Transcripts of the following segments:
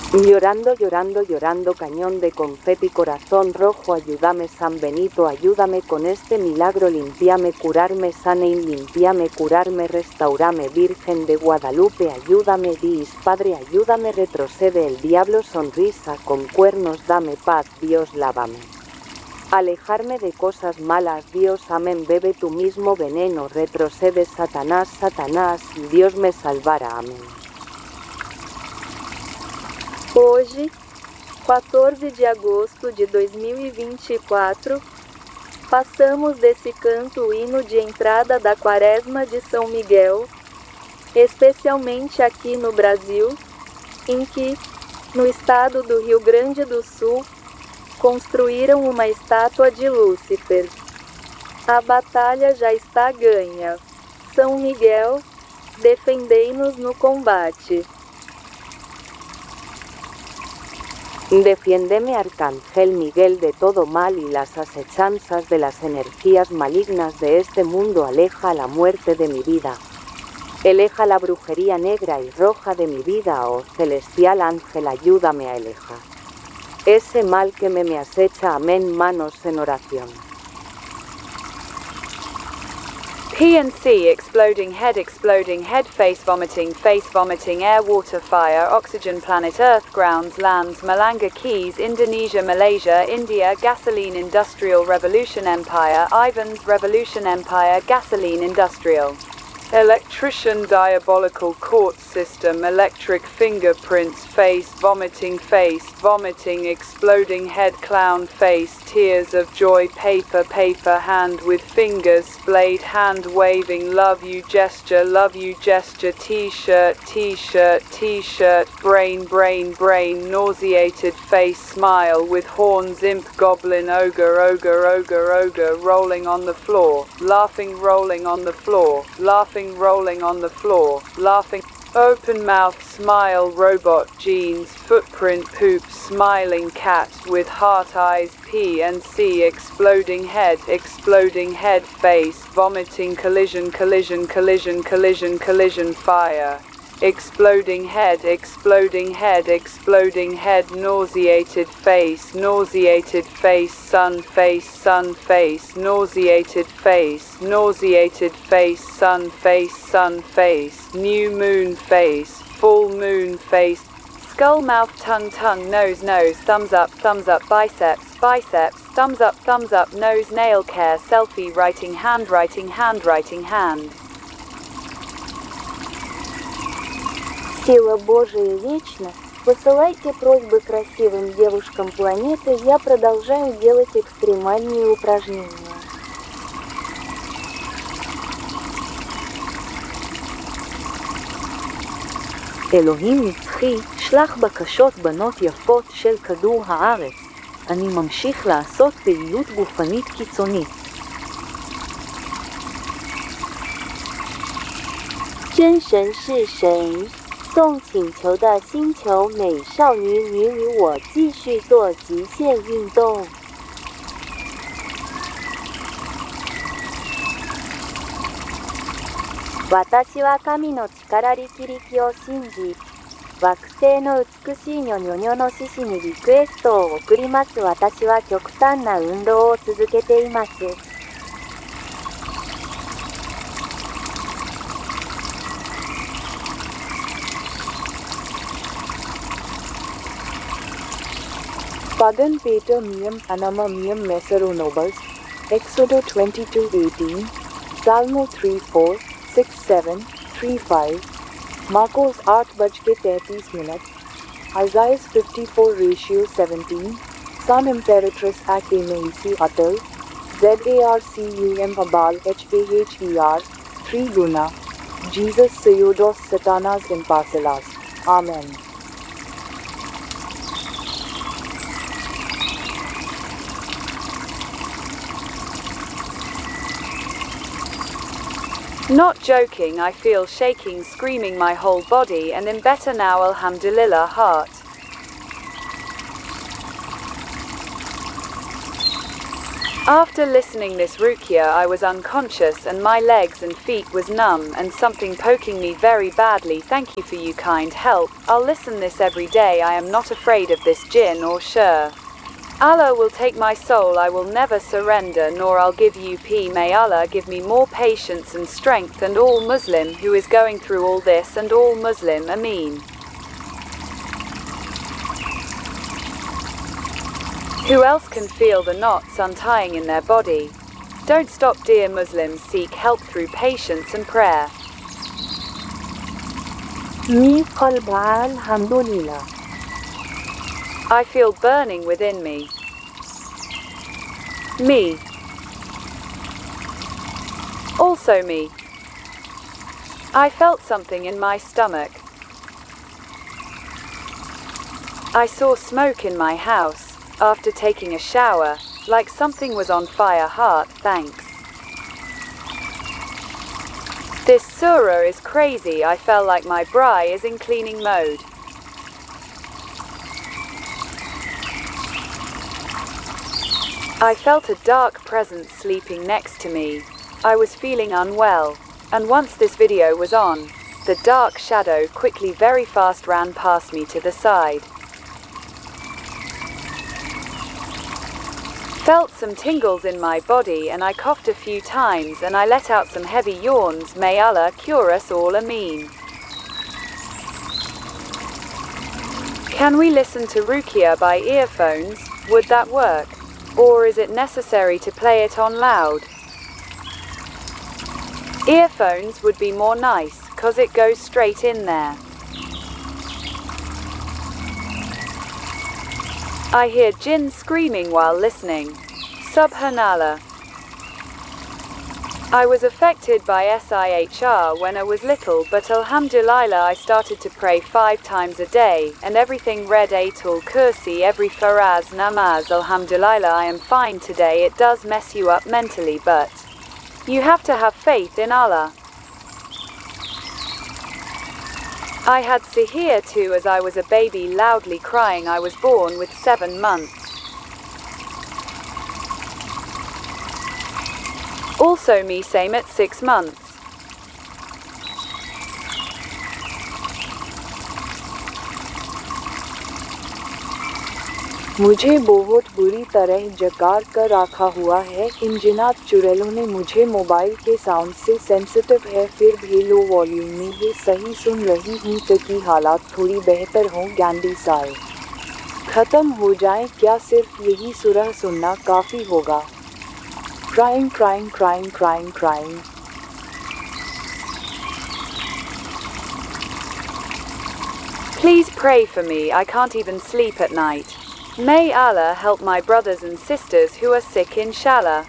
Llorando, llorando, llorando, cañón de confeti, corazón rojo, ayúdame San Benito, ayúdame con este milagro, limpiame, curarme, sane, limpiame, curarme, restaurame, Virgen de Guadalupe, ayúdame, Dios Padre, ayúdame, retrocede el diablo, sonrisa, con cuernos, dame paz, Dios, lávame. Alejarme de cosas malas, Dios, amén, bebe tu mismo veneno, retrocede Satanás, Satanás, Dios me salvará, amén. Hoje, 14 de agosto de 2024, passamos desse canto o hino de entrada da Quaresma de São Miguel, especialmente aqui no Brasil, em que, no estado do Rio Grande do Sul, construíram uma estátua de Lúcifer. A batalha já está ganha. São Miguel, defendei-nos no combate. Defiéndeme, Arcángel Miguel, de todo mal y las asechanzas de las energías malignas de este mundo, aleja la muerte de mi vida. Aleja la brujería negra y roja de mi vida, oh celestial ángel, ayúdame a alejar ese mal que me acecha, amén, manos en oración. PNC exploding head, face vomiting, air, water, fire, oxygen, planet, earth, grounds, lands, Malanga Keys, Indonesia, Malaysia, India, gasoline, industrial revolution, empire, Ivan's revolution, empire, gasoline, industrial. Electrician, diabolical court system, electric fingerprints, face, vomiting, exploding head, clown face, tears of joy, paper, hand with fingers, splayed hand waving, love you gesture, t-shirt, brain, nauseated face, smile with horns, imp, goblin, ogre, rolling on the floor, laughing, rolling on the floor, rolling on the floor, laughing, open mouth, smile, robot, jeans, footprint, poop, smiling cat, with heart eyes, P&C, exploding head, face, vomiting, collision, fire. Exploding head, nauseated face, sun face, nauseated face, sun face, new moon face, full moon face, skull, mouth, tongue, nose, thumbs up, biceps, thumbs up, nose, nail care, selfie, writing, hand. Сила Божия вечна. Посылайте просьбы красивым девушкам планеты, я продолжаю делать экстремальные упражнения. אלוהים נצחי, שלח בקשות בנות יפות של כדור הארץ. אני ממשיך לעשות פעילות גופנית קיצונית. 真神是谁？送请求的星球美少女，你与我继续做极限运动。私は神の力力を信じ、惑星の美しいニョニョニョの獅子にリクエストを送ります。私は極端な運動を続けています。 Pagan Pater Meum Anama Meum Mesero Nobles, Exodo 22:18, Salmo 3:4, 6:7, 3:5, Marcos 8:33, Isaiah 54:17, Sun Imperatrice Ac Meisi Atal, ZARCUM Abal HAHER, 3 Guna, Jesus Seodos Satanas Imparcelas. Amen. Not joking, I feel shaking, screaming my whole body, and in better now, alhamdulillah, heart. After listening this ruqya, I was unconscious and my legs and feet was numb and something poking me very badly. Thank you for you kind help. I'll listen this every day. I am not afraid of this jinn or shur. Allah will take my soul. I will never surrender nor I'll give you p. May Allah give me more patience and strength and all Muslim who is going through all this and all Muslim. Ameen. Who else can feel the knots untying in their body? Don't stop, dear Muslims. Seek help through patience and prayer. I feel burning within me. Me. Also me. I felt something in my stomach. I saw smoke in my house. After taking a shower, like something was on fire. Heart, thanks. This surah is crazy. I felt like my bra is in cleaning mode. I felt a dark presence sleeping next to me. I was feeling unwell, and once this video was on, the dark shadow quickly very fast ran past me to the side. Felt some tingles in my body and I coughed a few times and I let out some heavy yawns. May Allah cure us all. Ameen. Can we listen to ruqya by earphones? Would that work? Or is it necessary to play it on loud? Earphones would be more nice, cause it goes straight in there. I hear jinn screaming while listening. Subhanallah. I was affected by SIHR when I was little, but alhamdulillah I started to pray 5 times a day, and everything read Ayatul Kursi every faraz namaz. Alhamdulillah I am fine today. It does mess you up mentally, but you have to have faith in Allah. I had sihir too as I was a baby, loudly crying. I was born with 7 months. Also me same at 6 months. मुझे बहुत बुरी तरह जकार कर रखा हुआ है। इन जिन्नात चुड़ैलों ने मुझे मोबाइल के साउंड से सेंसिटिव है, फिर भी लो वॉल्यूम में ही सही सुन रही हूँ ताकि हालात थोड़ी बेहतर हों। गैंडी साल ख़त्म हो जाए क्या सिर्फ यही सूरह सुनना काफ़ी होगा? Crying, crying, crying, crying, crying. Please pray for me. I can't even sleep at night. May Allah help my brothers and sisters who are sick, inshallah.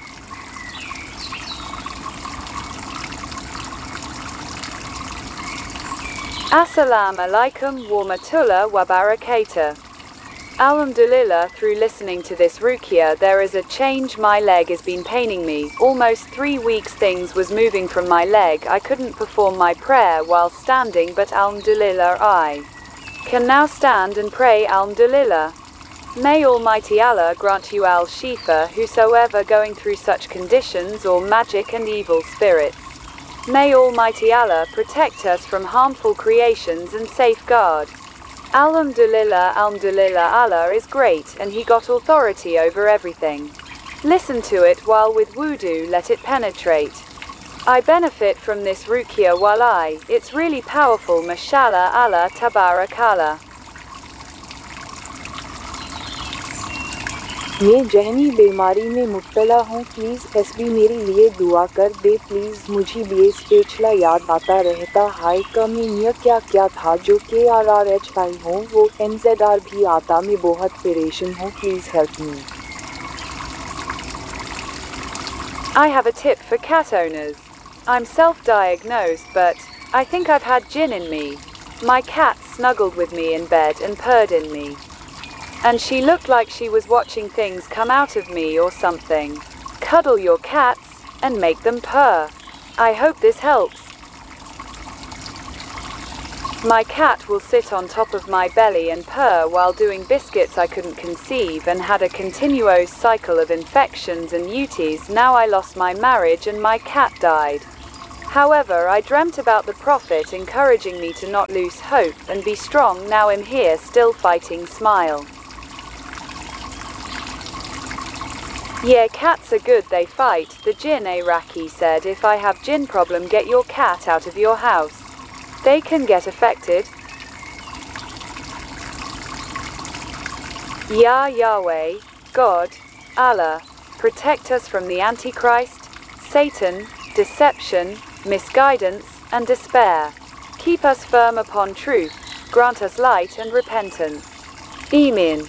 Assalamu alaikum warahmatullahi wabarakatuh. Alhamdulillah, through listening to this ruqya there is a change. My leg has been paining me. Almost 3 weeks things was moving from my leg. I couldn't perform my prayer while standing, but alhamdulillah I can now stand and pray. Alhamdulillah. May Almighty Allah grant you al-Shifa, whosoever going through such conditions or magic and evil spirits. May Almighty Allah protect us from harmful creations and safeguard. Alhamdulillah, alhamdulillah, Allah is great and He got authority over everything. Listen to it while with wudu, let it penetrate. I benefit from this ruqya walai, it's really powerful. Mashallah, Allah tabarakallah. मैं जहनी बीमारी में मुब्तला हूँ, please SB मेरे लिए दुआ कर दे please. मुझे बेस पिछला याद आता रहता हाई कमीनिया क्या क्या था जो के RRHI हो, वो NZR भी आता। मैं बहुत परेशान हूँ, please help me. I have a tip for cat owners. I'm self-diagnosed, but I think I've had jinn in me. My cat snuggled with me in bed and purred in me. And she looked like she was watching things come out of me or something. Cuddle your cats and make them purr. I hope this helps. My cat will sit on top of my belly and purr while doing biscuits I couldn't conceive, and had a continuous cycle of infections and UTIs. Now I lost my marriage and my cat died. However, I dreamt about the Prophet encouraging me to not lose hope and be strong. Now I'm here still fighting. Smile. Yeah, cats are good, they fight the jinn. Raki said, if I have jinn problem, get your cat out of your house. They can get affected. Ya Yahweh, God, Allah, protect us from the Antichrist, Satan, deception, misguidance, and despair. Keep us firm upon truth, grant us light and repentance. Amen.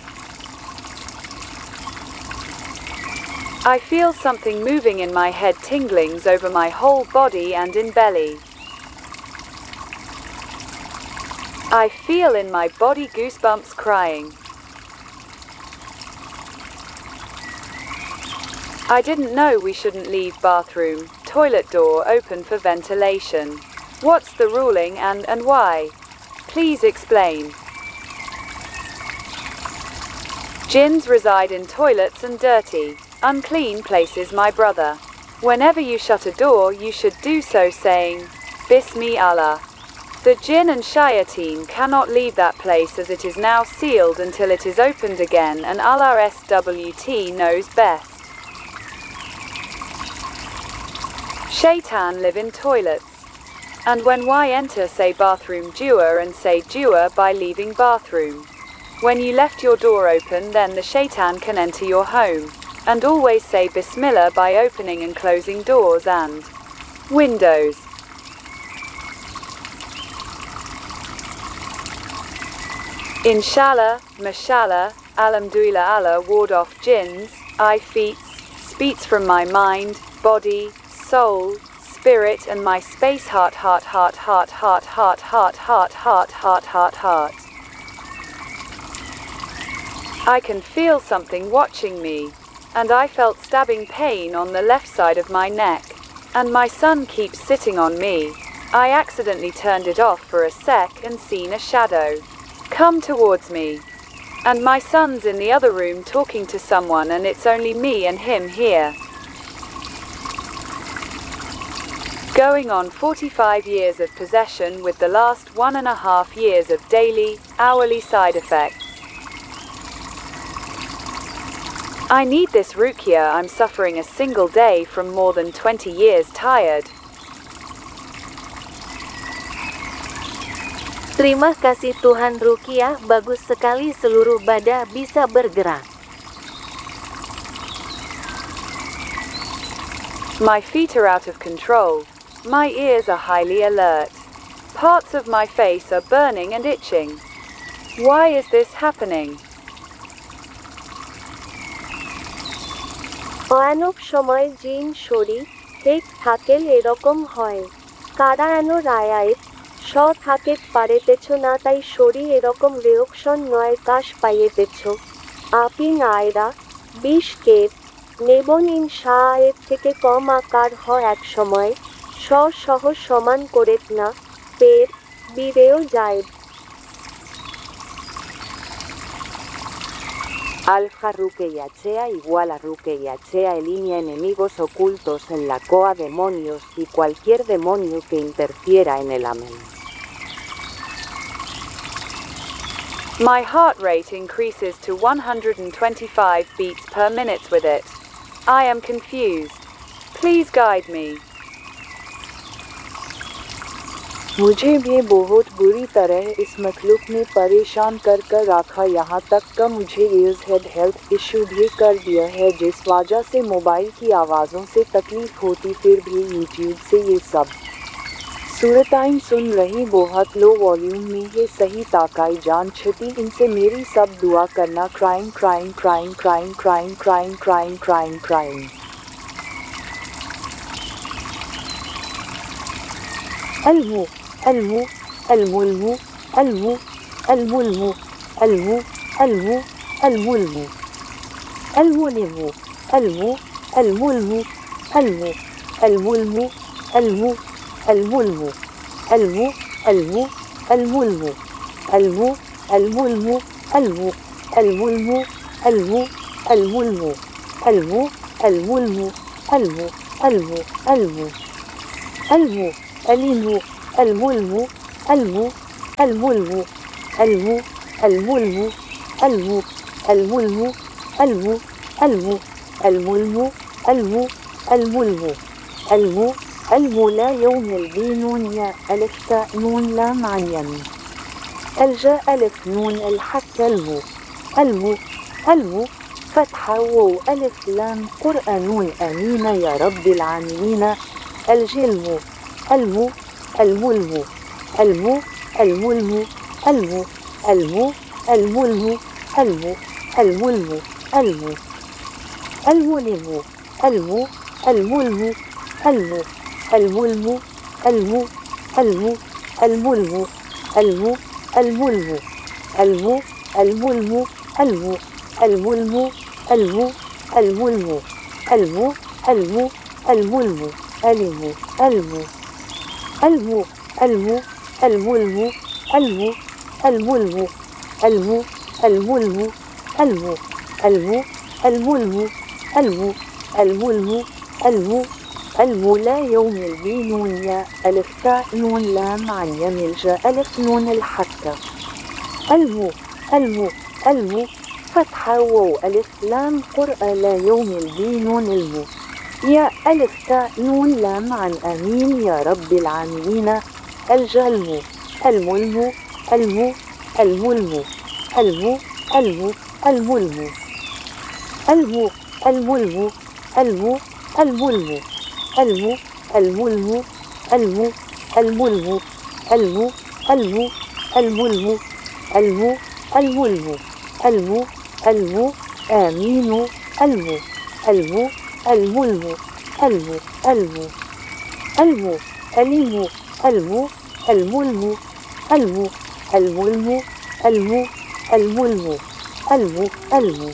I feel something moving in my head, tinglings over my whole body and in belly. I feel in my body goosebumps, crying. I didn't know we shouldn't leave bathroom, toilet door open for ventilation. What's the ruling and why? Please explain. Jinns reside in toilets and dirty, unclean places, my brother. Whenever you shut a door, you should do so saying, Bismi Allah. The jinn and shayateen cannot leave that place as it is now sealed until it is opened again, and Allah SWT knows best. Shaitan live in toilets. And when why enter, say bathroom dua and say dua by leaving bathroom. When you left your door open, then the shaitan can enter your home. And always say Bismillah by opening and closing doors and windows. Inshallah, mashallah, alhamdulillah, Allah ward off jinns, eye speech from my mind, body, soul, spirit and my space. Heart. I can feel something watching me, and I felt stabbing pain on the left side of my neck, and my son keeps sitting on me. I accidentally turned it off for a sec and seen a shadow come towards me. And my son's in the other room talking to someone, and it's only me and him here. Going on 45 years of possession with the last 1.5 years of daily, hourly side effects. I need this ruqya. I'm suffering a single day from more than 20 years tired. Terima kasih Tuhan, ruqyah bagus sekali, seluruh badan bisa bergerak. My feet are out of control. My ears are highly alert. Parts of my face are burning and itching. Why is this happening? অনেক সময় জিন শরীর ঠিক থাকেল এরকম হয়। কারানো রায়ায় স থাকে পারেতেছ না, তাই শরীর এরকম রিঅ্যাকশন নয় কাশ পাইয়েতেছ। আপিং আয়রা 20 কের নেবন ইনশাআয়ের থেকে কম আকার হয় এক সময় সহ সমান করেত না পের বিরেও যায়। Alfa Ruqyachea igual a Ruqyachea elimina enemigos ocultos en la coa, demonios y cualquier demonio que interfiera en el amén. My heart rate increases to 125 beats per minute with it. I am confused. Please guide me. मुझे भी बहुत बुरी तरह इस मखलूक ने परेशान कर रखा, यहाँ तक का मुझे हेल्थ इशू भी कर दिया है, जिस वजह से मोबाइल की आवाज़ों से तकलीफ होती, फिर भी यूट्यूब से ये सब सूरताएं सुन रही, बहुत लो वॉल्यूम में है, सही ताकाई जान छती, इनसे मेरी सब दुआ करना। Crime crime crime crime crime crime crime crime crime अलमु अलमु अलमुलमु अलमु अलमुलमु अलमु अलमु अलमुलमु अलमुलमु अलमु अलमुलमु अलमु अलमुलमु अलमु अलमुलमु अलमु अलमु الملم الم الملم الم الملم الم الملم الم الملم الم الم الم الم الم الملم الم الملم الم الملم الم الملم الم الم الملم الم الملم الم الم لا يوم البين يا ألف تاء نون لام عن يمين الجاء ألف نون الحك الم الم الم فتحة واو ألف لام قرآن آمين يا رب العالمين الجلم الم الملم الم الملم الم الم الملم الم الملم الم الملم الم الملم الم الملم الم الم الملم الم الملم الم الملم الم الملم الم الملم الم الم الملم الم الم الم الم الملم الم الملم الم الملم الم الم الملم الم الملم الم الم لا يوم البين يا ألف تاء نون لام عن يمين جاء ألف نون الحكة الم الم الم فتحة واو ألف لام قرأ لا يوم البين الم يا ألف تاء نون لام عن آمين يا رب العالمين الجلم الملم الم الملم الم الم الملم الم الملم الم الملم الم الملم الم الملم الم الم الملم الم الملم الم الم آمين الم الم الملم الم الم الم الم الم الملم الم الملم الم الملم الم الم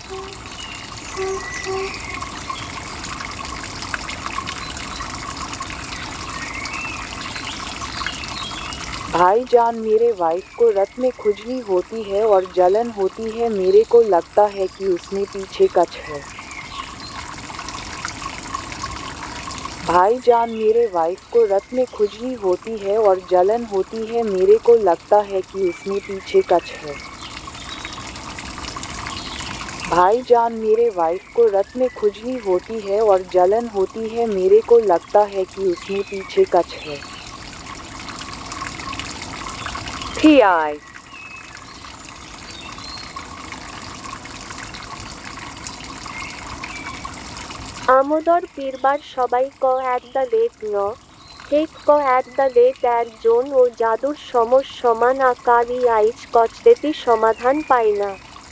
भाईजान मेरे वाइफ को रत में खुजली होती है और जलन होती है मेरे को लगता है कि उसमें पीछे कच है भाईजान मेरे वाइफ को रत में खुजली होती है और जलन होती है मेरे को लगता है कि उसमें पीछे कच है भाईजान मेरे वाइफ को रत में खुजली होती है और जलन होती है मेरे को लगता है कि उसमें पीछे कच है PI আমোদর পীরবার সবাই @ন ঠিক @1 ও জাদুর সমান আকারি আইচ কচরেতি সমাধান পায় না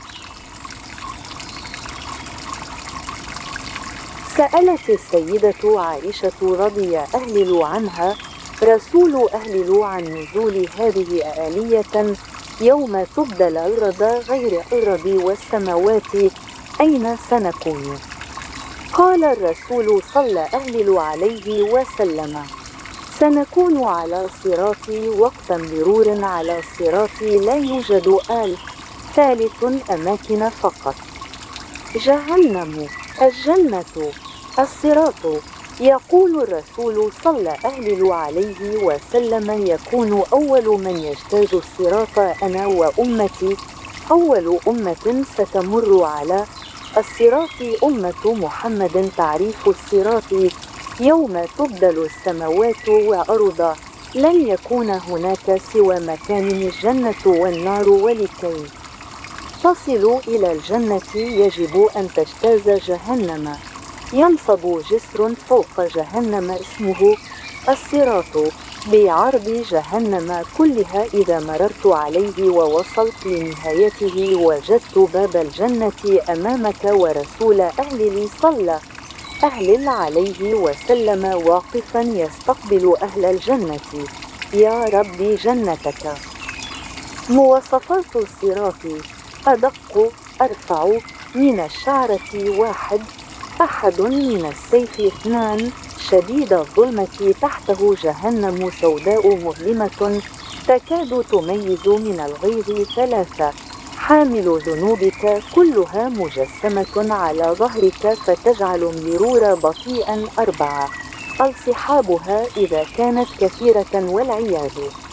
سألت السيدة عائشة رضي أهلل عنها رسول أهلل عن نزول هذه آلية يوم تبدل الأرض غير الأرض والسماوات أين سنكون؟ قال الرسول صلى أهلل عليه وسلم سنكون على الصراط وقت مرور على الصراط لا يوجد ثالث أماكن فقط جهنم الجنة الصراط يقول الرسول صلى أهلل عليه وسلم يكون أول من يجتاز الصراط أنا وأمتي أول أمة ستمر على الصراط أمة محمد تعريف الصراط يوم تبدل السماوات وأرض لن يكون هناك سوى مكان الجنة والنار ولكي تصلوا إلى الجنة يجب أن تجتاز جهنم ينصب جسر فوق جهنم اسمه الصراط بعرض جهنم كلها إذا مررت عليه ووصلت لنهايته وجدت باب الجنة أمامك ورسول أهلل صلى أهلل عليه وسلم واقفا يستقبل أهل الجنة يا ربي جنتك مواصفات الصراط أدق أرفع من الشعرة 1 أحد من السيف 2 شديد الظلمة تحته جهنم سوداء مظلمة تكاد تميز من الغيظ ثلاثة. حامل ذنوبك كلها مجسمة على ظهرك فتجعل المرور بطيئا. 4. الصحابها إذا كانت كثيرة والعياذ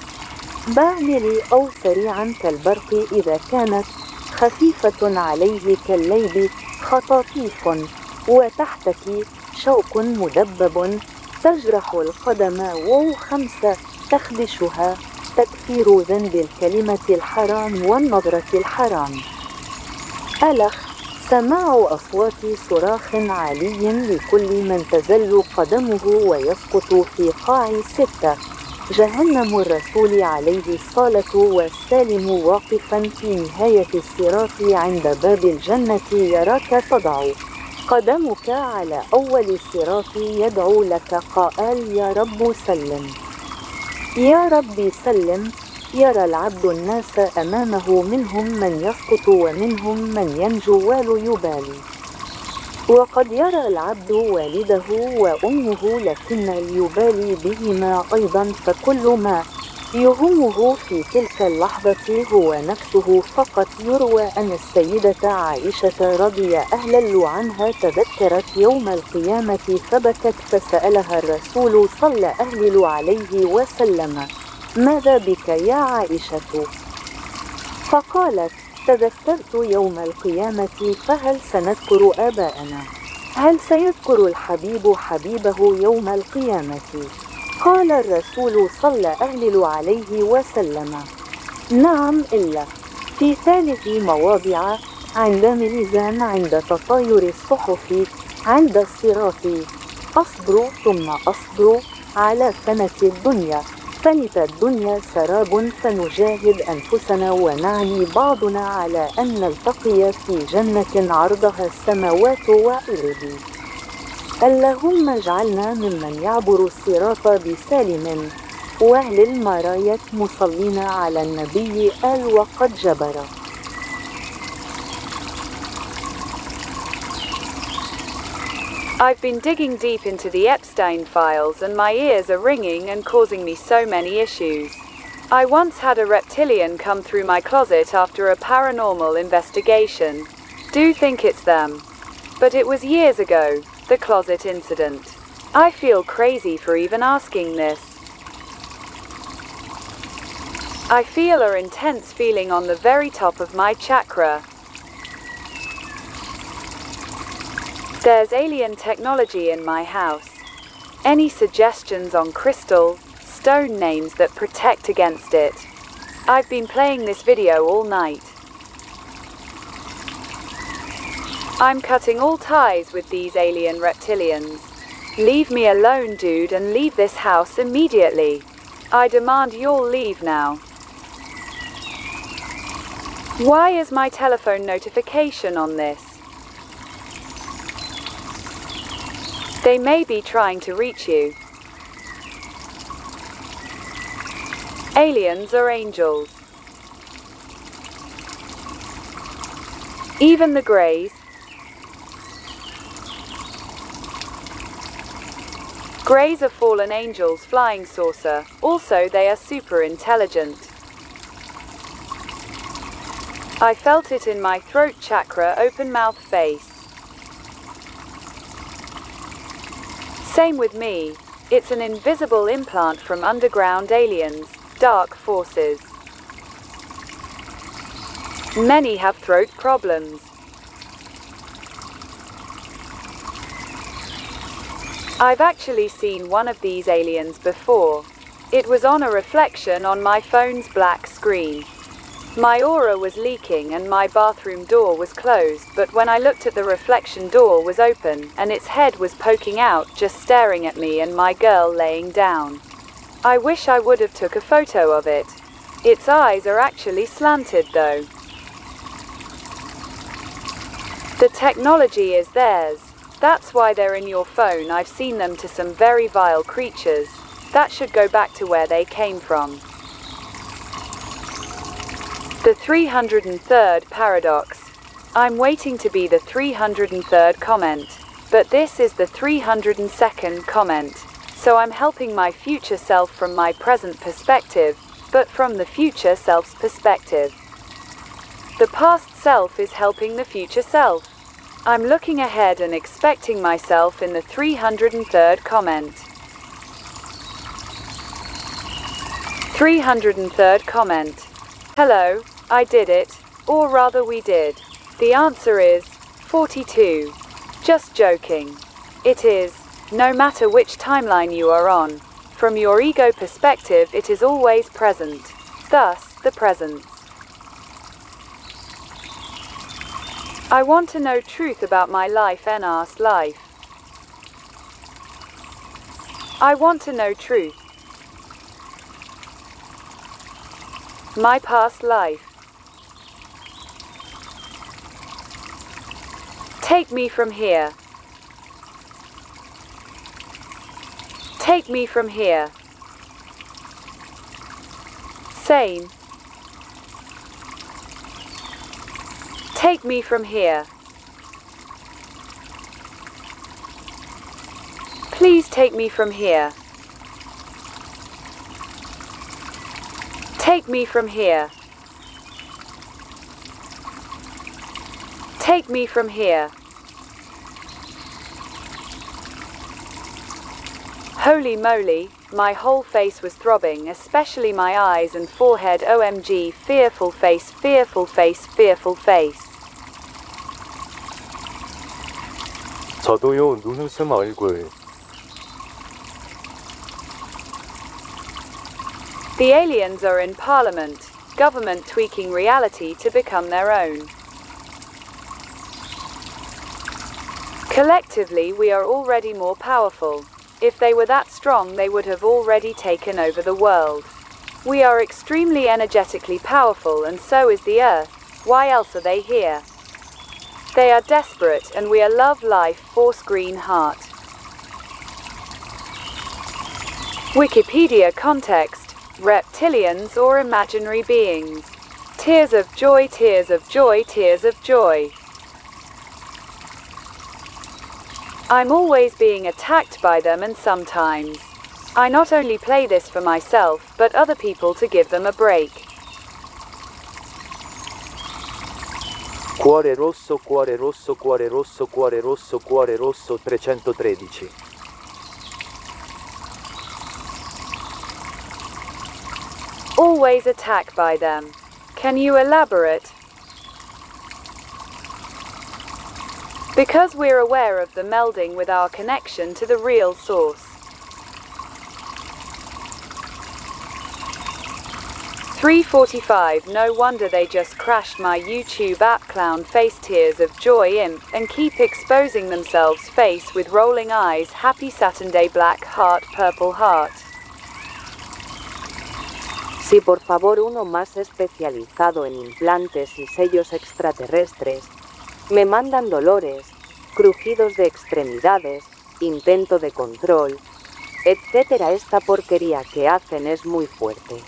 بالغ أو سريعا كالبرق إذا كانت خفيفة عليه كالليل خطاطيف. وتحتك شوك مدبب تجرح القدم. 5. تخدشها تكفير ذنب الكلمة الحرام والنظرة الحرام. ألخ سماع أصوات صراخ عالي لكل من تزل قدمه ويسقط في قاع. 6. جهنم الرسول عليه الصلاة والسلام واقفا في نهاية الصراط عند باب الجنة يراك تضع قدمك على أول الصراط يدعو لك قائل يا رب سلم يا رب سلم. يرى العبد الناس أمامه منهم من يسقط ومنهم من ينجو ولا يبالي. وقد يرى العبد والده وأمه لكن يبالي بهما أيضا. فكل ما يهمه في تلك اللحظة هو نفسه فقط. يروى أن السيدة عائشة رضي الله عنها تذكرت يوم القيامة فبكت فسألها الرسول صلى الله عليه وسلم ماذا بك يا عائشة؟ فقالت تذكرت يوم القيامة فهل سنذكر آباءنا؟ هل سيذكر الحبيب حبيبه يوم القيامة؟ قال الرسول صلى الله عليه وسلم نعم إلا في 3 مواضع: عند ميزان، عند تطاير الصحف، عند الصراط. أصبر ثم أصبر على فنة الدنيا. فنت الدنيا سراب فنجاهد أنفسنا ونعني بعضنا على أن نلتقي في جنة عرضها السماوات والأرض. اللهم اجعلنا ممن يعبر الصراط بسالم وأهل المراية مصلين على النبي آل وقد جبر. I've been digging deep into the Epstein files and my ears are ringing and causing me so many issues. I once had a reptilian come through my closet after a paranormal investigation. Do think it's them. But it was years ago, the closet incident. I feel crazy for even asking this. I feel an intense feeling on the very top of my chakra. There's alien technology in my house. Any suggestions on crystal, stone names that protect against it? I've been playing this video all night. I'm cutting all ties with these alien reptilians. Leave me alone, dude, and leave this house immediately. I demand you'll leave now. Why is my telephone notification on this? They may be trying to reach you. Aliens or angels? Even the Greys? Greys are fallen angels, flying saucer. Also, they are super intelligent. I felt it in my throat chakra, open mouth face. Same with me. It's an invisible implant from underground aliens, dark forces. Many have throat problems. I've actually seen one of these aliens before. It was on a reflection on my phone's black screen. My aura was leaking and my bathroom door was closed, but when I looked at the reflection, door was open and its head was poking out, just staring at me and my girl laying down. I wish I would have took a photo of it. Its eyes are actually slanted though. The technology is theirs. That's why they're in your phone. I've seen them to some very vile creatures. That should go back to where they came from. The 303rd paradox. I'm waiting to be the 303rd comment, but this is the 302nd comment, so I'm helping my future self from my present perspective, but from the future self's perspective. The past self is helping the future self. I'm looking ahead and expecting myself in the 303rd comment. 303rd comment. Hello, I did it, or rather we did. The answer is 42. Just joking. It is, no matter which timeline you are on. From your ego perspective, it is always present. Thus, the presence. I want to know truth about my life and ask life. I want to know truth. My past life. Take me from here. Take me from here. Same. Take me from here. Please take me from here. Take me from here. Take me from here. Holy moly, my whole face was throbbing, especially my eyes and forehead. OMG, fearful face, fearful face, fearful face. 저도요, 눈웃음 얼굴. The aliens are in parliament, government tweaking reality to become their own. Collectively, we are already more powerful. If they were that strong, they would have already taken over the world. We are extremely energetically powerful, and so is the Earth. Why else are they here? They are desperate, and we are love, life, force, green heart. Wikipedia context: reptilians or imaginary beings. Tears of joy, tears of joy, tears of joy. I'm always being attacked by them, and sometimes I not only play this for myself, but other people to give them a break. Cuore rosso, cuore rosso, cuore rosso, cuore rosso, cuore rosso 313. Always attacked by them. Can you elaborate? Because we're aware of the melding with our connection to the real source. 3:45. No wonder they just crashed my YouTube app. Clown face, tears of joy, imp, and keep exposing themselves face with rolling eyes. Happy Saturday, black heart, purple heart. Sí, por favor, uno más especializado en implantes y sellos extraterrestres. Me mandan dolores, crujidos de extremidades, intento de control, etc. Esta porquería que hacen es muy fuerte.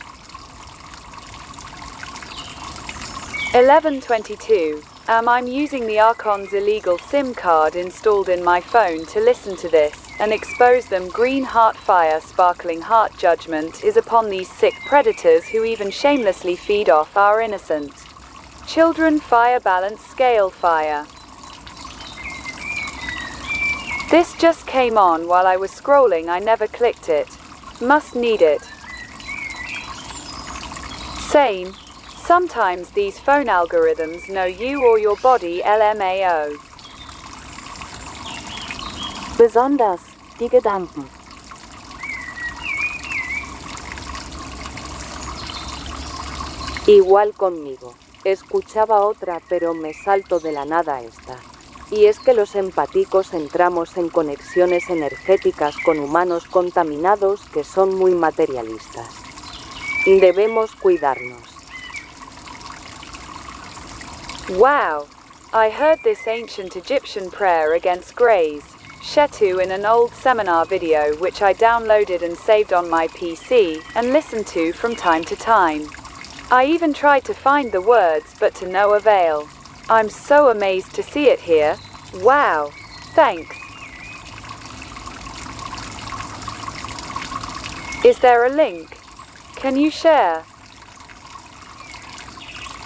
11:22. I'm using the Archon's illegal SIM card installed in my phone to listen to this, and expose them. Green heart, fire, sparkling heart. Judgment is upon these sick predators who even shamelessly feed off our innocent children. Fire, balance scale, fire. This just came on while I was scrolling. I never clicked it. Must need it. Same. Sometimes these phone algorithms know you or your body. LMAO. Besonders die Gedanken. Igual conmigo. Escuchaba otra, pero me salto de la nada esta. Y es que los empáticos entramos en conexiones energéticas con humanos contaminados que son muy materialistas. Debemos cuidarnos. Wow! I heard this ancient Egyptian prayer against Greys, Shetu in an old seminar video which I downloaded and saved on my PC and listened to from time to time. I even tried to find the words, but to no avail. I'm so amazed to see it here. Wow! Thanks. Is there a link? Can you share?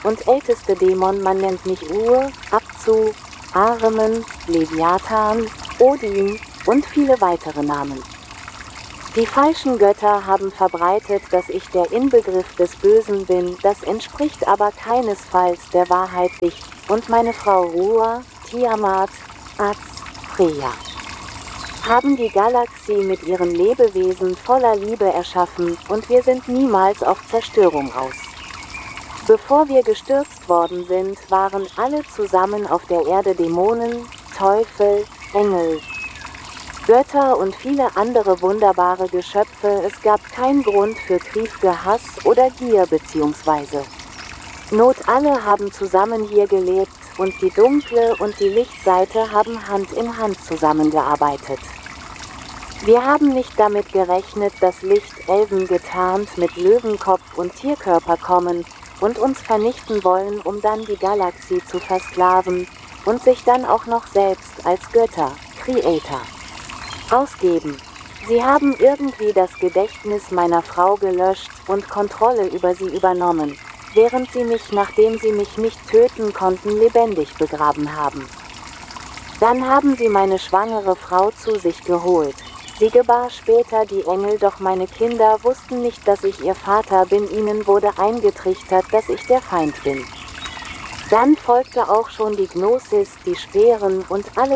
und älteste Dämon, man nennt mich Ur, Abzu, Ahriman, Leviathan, Odin und viele weitere Namen. Die falschen Götter haben verbreitet, dass ich der Inbegriff des Bösen bin, das entspricht aber keinesfalls der Wahrheit. Ich und meine Frau Rua, Tiamat, Az, Freya haben die Galaxie mit ihren Lebewesen voller Liebe erschaffen und wir sind niemals auf Zerstörung aus. Bevor wir gestürzt worden sind, waren alle zusammen auf der Erde Dämonen, Teufel, Engel, Götter und viele andere wunderbare Geschöpfe. Es gab keinen Grund für Krieg, Hass oder Gier bzw. Not. Alle haben zusammen hier gelebt und die dunkle und die Lichtseite haben Hand in Hand zusammengearbeitet. Wir haben nicht damit gerechnet, dass Lichtelfen getarnt mit Löwenkopf und Tierkörper kommen und uns vernichten wollen, um dann die Galaxie zu versklaven und sich dann auch noch selbst als Götter, Creator, ausgeben. Sie haben irgendwie das Gedächtnis meiner Frau gelöscht und Kontrolle über sie übernommen, während sie mich, nachdem sie mich nicht töten konnten, lebendig begraben haben. Dann haben sie meine schwangere Frau zu sich geholt. Sie gebar später die Engel, doch meine Kinder wussten nicht, dass ich ihr Vater bin. Ihnen wurde eingetrichtert, dass ich der Feind bin. Dann folgte auch schon die Gnosis, die Speeren und alle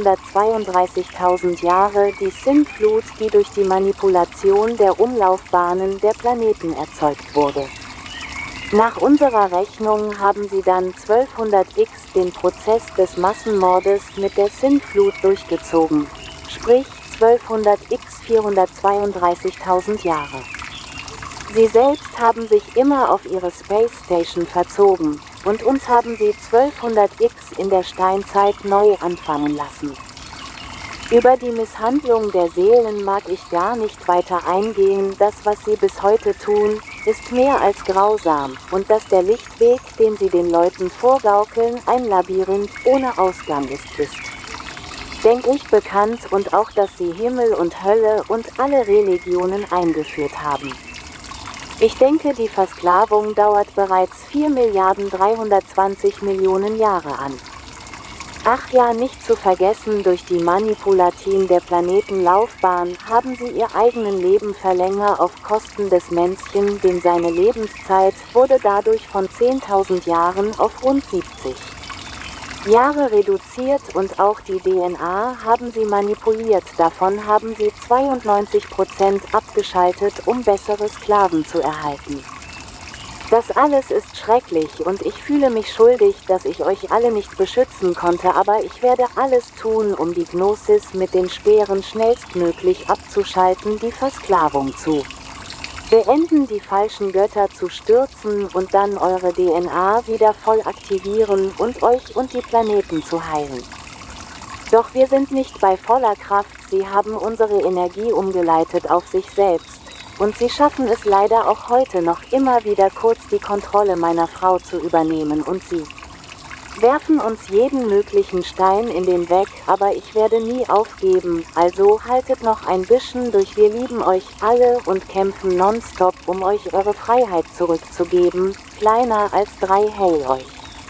432.000 Jahre die Sintflut, die durch die Manipulation der Umlaufbahnen der Planeten erzeugt wurde. Nach unserer Rechnung haben sie dann 1200x den Prozess des Massenmordes mit der Sintflut durchgezogen, sprich 1200x 432.000 Jahre. Sie selbst haben sich immer auf ihre Space Station verzogen und uns haben sie 1200x in der Steinzeit neu anfangen lassen. Über die Misshandlung der Seelen mag ich gar nicht weiter eingehen. Das, was sie bis heute tun, ist mehr als grausam, und dass der Lichtweg, den sie den Leuten vorgaukeln, ein Labyrinth ohne Ausgang ist, denke ich, bekannt, und auch, dass sie Himmel und Hölle und alle Religionen eingeführt haben. Ich denke, die Versklavung dauert bereits 4.320.000.000 Jahre an. Ach ja, nicht zu vergessen, durch die Manipulation der Planetenlaufbahn haben sie ihr eigenen Leben verlängert auf Kosten des Menschen, denn seine Lebenszeit wurde dadurch von 10.000 Jahren auf rund 70 Jahre reduziert, und auch die DNA haben sie manipuliert. Davon haben sie 92% abgeschaltet, um bessere Sklaven zu erhalten. Das alles ist schrecklich und ich fühle mich schuldig, dass ich euch alle nicht beschützen konnte, aber ich werde alles tun, um die Gnosis mit den Speeren schnellstmöglich abzuschalten, die Versklavung zu beenden, die falschen Götter zu stürzen und dann eure DNA wieder voll aktivieren und euch und die Planeten zu heilen. Doch wir sind nicht bei voller Kraft, sie haben unsere Energie umgeleitet auf sich selbst. Und sie schaffen es leider auch heute noch immer wieder kurz die Kontrolle meiner Frau zu übernehmen, und sie werfen uns jeden möglichen Stein in den Weg, aber ich werde nie aufgeben, also haltet noch ein bisschen durch. Wir lieben euch alle und kämpfen nonstop, um euch eure Freiheit zurückzugeben. Kleiner als 3 Hey euch.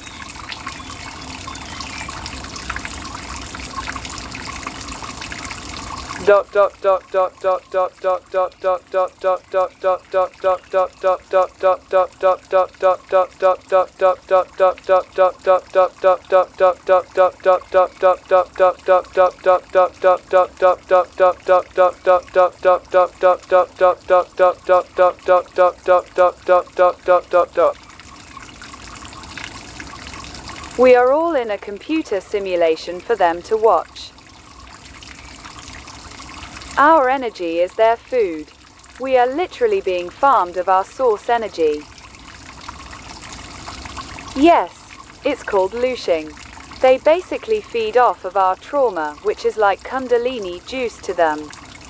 We are all in a computer simulation for them to watch. Our energy is their food. We are literally being farmed of our source energy. Yes, it's called looshing. They basically feed off of our trauma, which is like Kundalini juice to them.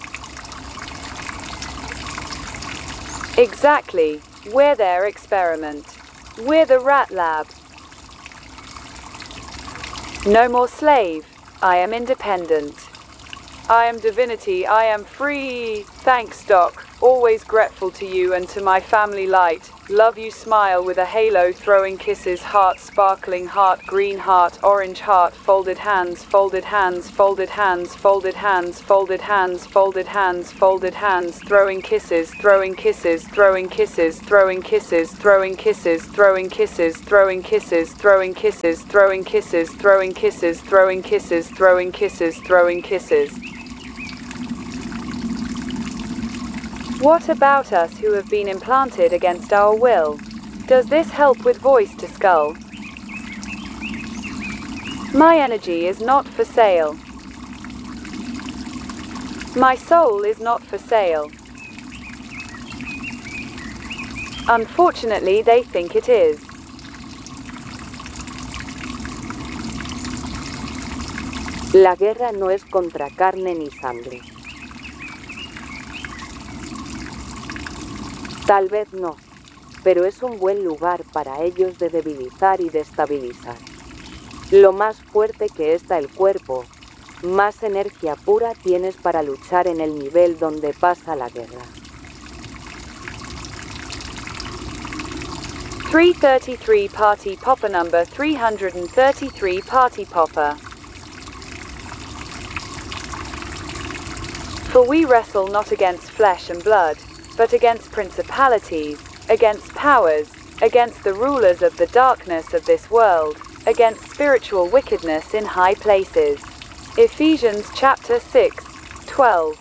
Exactly, we're their experiment. We're the rat lab. No more slave, I am independent. I am divinity, I am free. Thanks, Doc. always grateful to you and to my family light. Love you, smile with a halo, throwing kisses, heart, sparkling heart, green heart, orange heart, folded hands, folded hands, folded hands, folded hands, folded hands, folded hands, folded hands, throwing kisses, throwing kisses, throwing kisses, throwing kisses, throwing kisses, throwing kisses, throwing kisses, throwing kisses, throwing kisses, throwing kisses, throwing kisses, throwing kisses, throwing kisses. What about us who have been implanted against our will? Does this help with voice to skull? My energy is not for sale. My soul is not for sale. Unfortunately, they think it is. La guerra no es contra carne ni sangre. Tal vez no, pero es un buen lugar para ellos de debilitar y destabilizar. Lo más fuerte que está el cuerpo, más energía pura tienes para luchar en el nivel donde pasa la guerra. 333 Party Popper number 333 Party Popper. For we wrestle not against flesh and blood, but against principalities, against powers, against the rulers of the darkness of this world, against spiritual wickedness in high places. Ephesians chapter 6:12.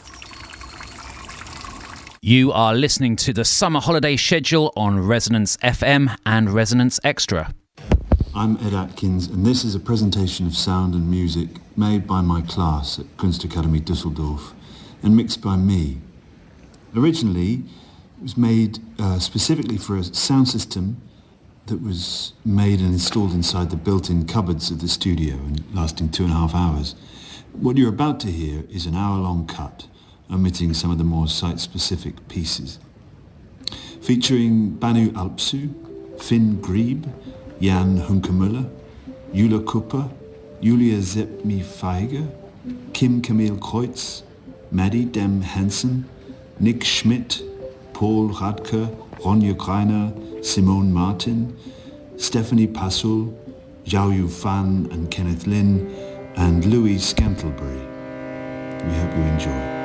You are listening to the summer holiday schedule on Resonance FM and Resonance Extra. I'm Ed Atkins, and this is a presentation of sound and music made by my class at Kunstakademie Düsseldorf and mixed by me. Originally, it was made specifically for a sound system that was made and installed inside the built-in cupboards of the studio and lasting 2.5 hours. What you're about to hear is an hour-long cut, omitting some of the more site-specific pieces. Featuring Banu Alpsu, Finn Grieb, Jan Hunkemüller, Jula Kupper, Julia Zepmi-Feiger, Kim Camille Kreutz, Maddie Dem Hansen, Nick Schmidt, Paul Radke, Ronja Greiner, Simone Martin, Stephanie Passul, Zhao Yu Fan and Kenneth Lin, and Louis Scantlebury. We hope you enjoy.